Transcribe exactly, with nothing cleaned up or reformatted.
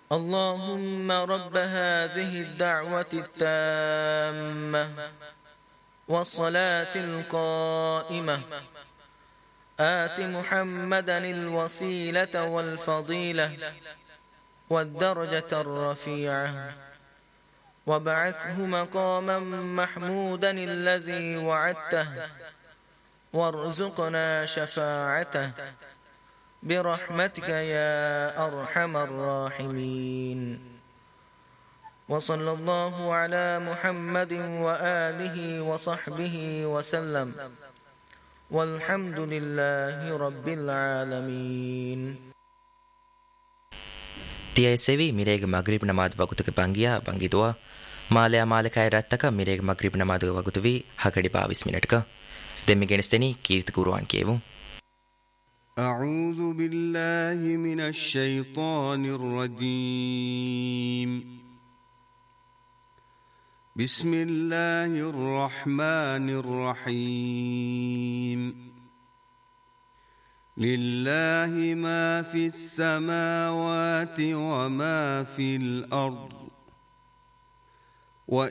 اللهم رب هذه الدعوة التامة والصلاة القائمة آت محمدا الوسيلة والفضيلة والدرجة الرفيعة وابعثه مقاما محمودا الذي وعدته وارزقنا شفاعته برحمتك يا أرحم الراحمين. وصلى الله على محمد وآله وصحبه وسلم والحمد لله رب العالمين. තියයිසෙවි මිරේග මග්‍රිබ් නමාද් වගුතක බංගියා බංගිදුවා මාලයා මාලකයි රත්තක මිරේග මග්‍රිබ් නමාද් වගුතවි හකඩි පාවිස් මිනිටක දෙමි ගෙනස්තෙනි කීර්ති කුරුවන් කියවු. أعوذ بالله من الشيطان الرجيم. بسم الله الرحمن الرحيم. لله ما في السماوات وما في الأرض